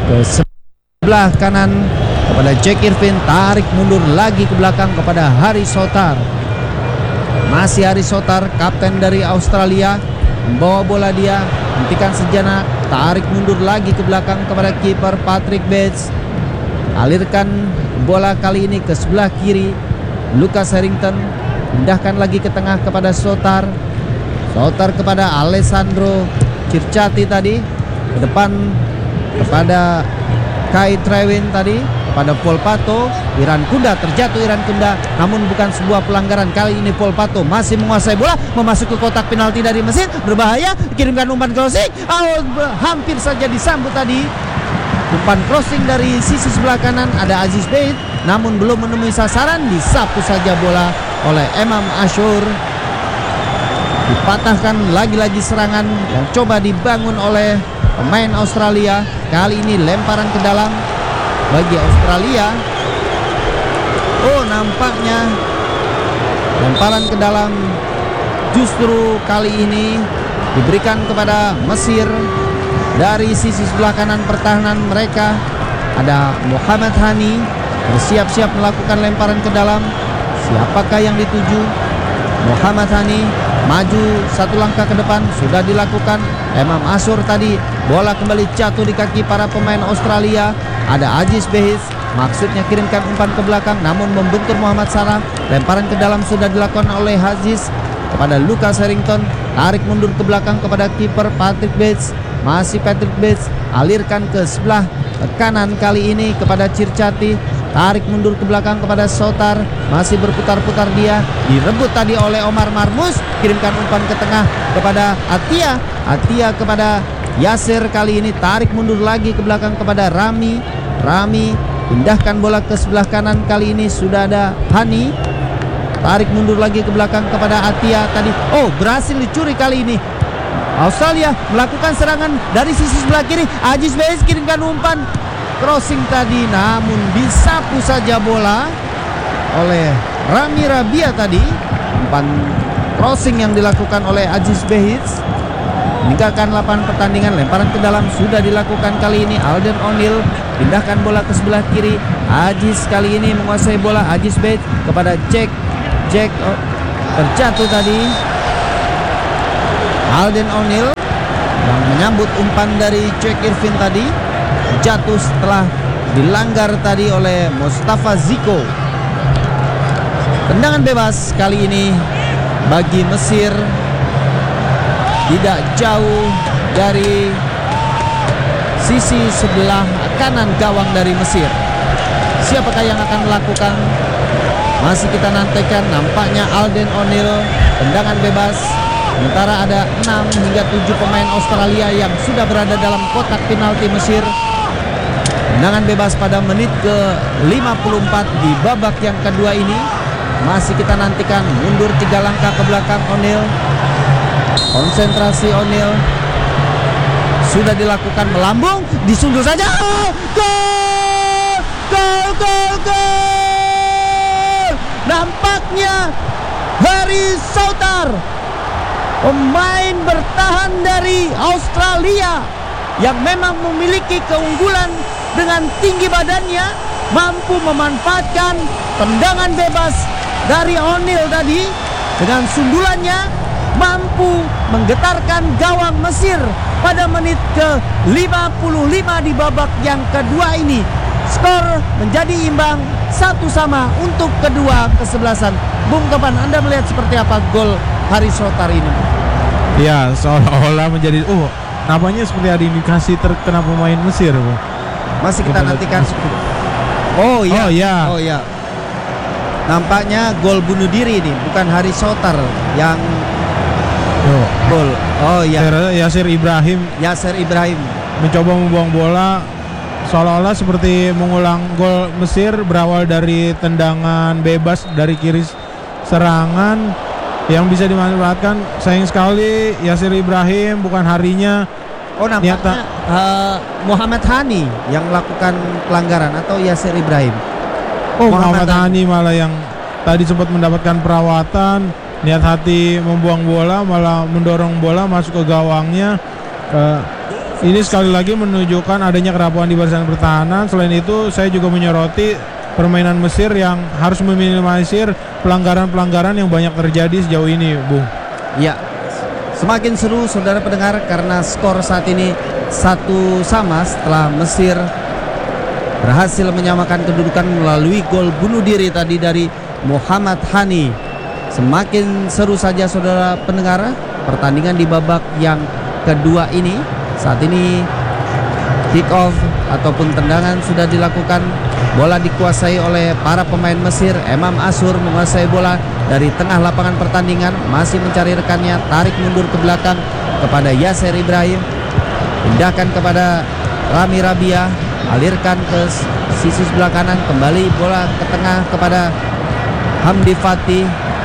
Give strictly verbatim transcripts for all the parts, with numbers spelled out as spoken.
ke sebelah kanan kepada Jack Irvin, tarik mundur lagi ke belakang kepada Haris Sotar. Masih Haris Sotar, kapten dari Australia, membawa bola dia, hentikan sejenak, tarik mundur lagi ke belakang kepada kiper Patrick Bates. Alirkan bola kali ini ke sebelah kiri, Lucas Harrington, pindahkan lagi ke tengah kepada Sotar. Sotar kepada Alessandro Circati tadi, ke depan kepada Kai Trewin tadi, kepada Paul Pato. Iran Kunda, terjatuh Iran Kunda, namun bukan sebuah pelanggaran. Kali ini Paul Pato masih menguasai bola, memasuki kotak penalti dari Mesir, berbahaya, kirimkan umpan crossing, oh, hampir saja disambut tadi. Umpan crossing dari sisi sebelah kanan, ada Aziz Beit, namun belum menemui sasaran, disapu saja bola oleh Emam Ashur. Dipatahkan lagi-lagi serangan yang coba dibangun oleh pemain Australia. Kali ini lemparan ke dalam bagi Australia. Oh, nampaknya lemparan ke dalam justru kali ini diberikan kepada Mesir. Dari sisi sebelah kanan pertahanan mereka ada Muhammad Hani bersiap-siap melakukan lemparan ke dalam. Siapakah yang dituju? Muhammad Hani maju satu langkah ke depan, sudah dilakukan. Emam Ashur tadi, bola kembali jatuh di kaki para pemain Australia. Ada Aziz Behis, maksudnya kirimkan umpan ke belakang, namun membentur Muhammad Salah. Lemparan ke dalam sudah dilakukan oleh Aziz kepada Lucas Harrington, tarik mundur ke belakang kepada kiper Patrick Bates. Masih Patrick Bates, alirkan ke sebelah kanan kali ini kepada Circati, tarik mundur ke belakang kepada Sotar, masih berputar-putar dia, direbut tadi oleh Omar Marmus, kirimkan umpan ke tengah kepada Atia, Atia kepada Yasir, kali ini tarik mundur lagi ke belakang kepada Rami, Rami pindahkan bola ke sebelah kanan, kali ini sudah ada Hani, tarik mundur lagi ke belakang kepada Atia tadi, oh berhasil dicuri kali ini. Australia melakukan serangan dari sisi sebelah kiri, Aziz Behis kirimkan umpan crossing tadi, namun disapu saja bola oleh Rami Rabia tadi. Umpan crossing yang dilakukan oleh Aziz Behis meninggalkan lapangan pertandingan. Lemparan ke dalam sudah dilakukan kali ini. Alden O'Neill pindahkan bola ke sebelah kiri, Aziz kali ini menguasai bola. Aziz Behis kepada Jack, Jack oh, terjatuh tadi. Alden O'Neill yang menyambut umpan dari Jack Irvin tadi, jatuh setelah dilanggar tadi oleh Mustafa Ziko. Tendangan bebas kali ini bagi Mesir, tidak jauh dari sisi sebelah kanan gawang dari Mesir. Siapakah yang akan melakukan? Masih kita nantikan. Nampaknya Alden O'Neill, tendangan bebas. Sementara ada enam hingga tujuh pemain Australia yang sudah berada dalam kotak penalti Mesir. Tendangan bebas pada menit ke lima puluh empat di babak yang kedua ini. Masih kita nantikan. Mundur tiga langkah ke belakang O'Neill. Konsentrasi O'Neill sudah dilakukan, melambung, disundul saja. Oh, gol! Gol, gol, gol! Nampaknya Haris Sotar, pemain bertahan dari Australia yang memang memiliki keunggulan dengan tinggi badannya, mampu memanfaatkan tendangan bebas dari O'Neill tadi. Dengan sundulannya mampu menggetarkan gawang Mesir pada menit ke lima puluh lima di babak yang kedua ini. Skor menjadi imbang satu sama untuk kedua kesebelasan. Bung Topan, Anda melihat seperti apa gol Haris Sotar ini? Ya, seolah-olah menjadi oh namanya seperti ada indikasi terkena pemain Mesir. Masih kita nantikan. Oh iya, oh iya, oh iya. Nampaknya gol bunuh diri ini, bukan Haris Sotar yang oh. gol. Oh iya. Yasir Ibrahim. Yasir Ibrahim mencoba membuang bola, seolah-olah seperti mengulang gol Mesir berawal dari tendangan bebas dari kiri serangan yang bisa dimanfaatkan. Sayang sekali Yasir Ibrahim bukan harinya. Oh nampaknya uh, Muhammad Hani yang melakukan pelanggaran atau Yasir Ibrahim? Oh Muhammad, Muhammad Hani malah yang tadi sempat mendapatkan perawatan, niat hati membuang bola malah mendorong bola masuk ke gawangnya. Uh, Ini sekali lagi menunjukkan adanya kerapuhan di barisan pertahanan. Selain itu saya juga menyoroti permainan Mesir yang harus meminimalisir pelanggaran-pelanggaran yang banyak terjadi sejauh ini, Bung. Ya, semakin seru saudara pendengar karena skor saat ini satu sama setelah Mesir berhasil menyamakan kedudukan melalui gol bunuh diri tadi dari Muhammad Hani. Semakin seru saja saudara pendengar pertandingan di babak yang kedua ini. Saat ini kick off ataupun tendangan sudah dilakukan. Bola dikuasai oleh para pemain Mesir. Emam Asur menguasai bola dari tengah lapangan pertandingan, masih mencari rekannya, tarik mundur ke belakang kepada Yasser Ibrahim, pindahkan kepada Rami Rabia, alirkan ke sisi sebelah kanan, kembali bola ke tengah kepada Hamdi Fatih.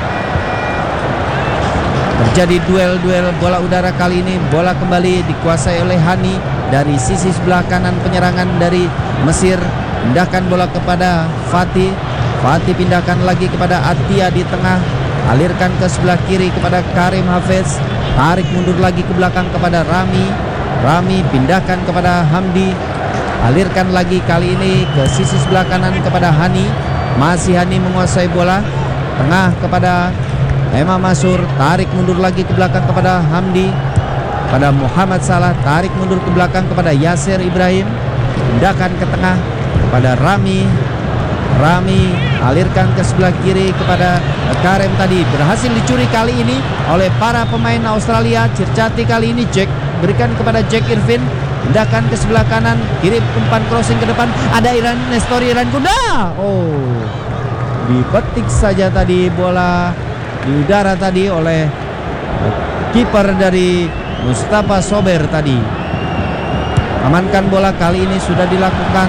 Terjadi duel-duel bola udara kali ini. Bola kembali dikuasai oleh Hani dari sisi sebelah kanan penyerangan dari Mesir. Pindahkan bola kepada Fatih. Fatih pindahkan lagi kepada Atia di tengah. Alirkan ke sebelah kiri kepada Karim Hafez. Tarik mundur lagi ke belakang kepada Rami. Rami pindahkan kepada Hamdi. Alirkan lagi kali ini ke sisi sebelah kanan kepada Hani. Masih Hani menguasai bola. Tengah kepada Emam Masur. Tarik mundur lagi ke belakang kepada Hamdi. Pada Muhammad Salah. Tarik mundur ke belakang kepada Yasser Ibrahim. Pindahkan ke tengah kepada Rami. Rami alirkan ke sebelah kiri kepada Karim tadi. Berhasil dicuri kali ini oleh para pemain Australia. Circati kali ini Jack berikan kepada Jack Irvin. Pindahkan ke sebelah kanan, kirim umpan crossing ke depan. Ada Iran Nestori Iran Kunda. Oh, dipetik saja tadi bola di udara tadi oleh kiper dari Mustafa Sober tadi. Amankan bola kali ini sudah dilakukan.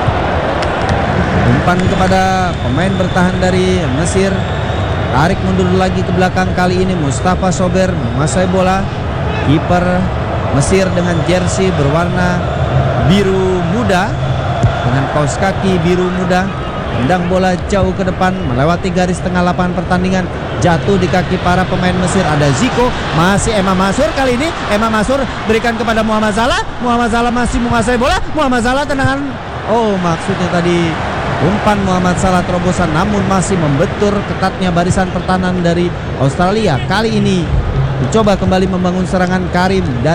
Umpan kepada pemain bertahan dari Mesir. Tarik mundur lagi ke belakang kali ini Mustafa Sober menguasai bola. Kiper Mesir dengan jersey berwarna biru muda dengan kaos kaki biru muda. Tendang bola jauh ke depan melewati garis tengah lapangan pertandingan. Jatuh di kaki para pemain Mesir. Ada Zico. Masih Emam Masur kali ini. Emam Masur berikan kepada Muhammad Salah. Muhammad Salah masih menguasai bola. Muhammad Salah tendangan. Oh, maksudnya tadi umpan Muhammad Salah terobosan, namun masih membentur ketatnya barisan pertahanan dari Australia. Kali ini mencoba kembali membangun serangan Karim.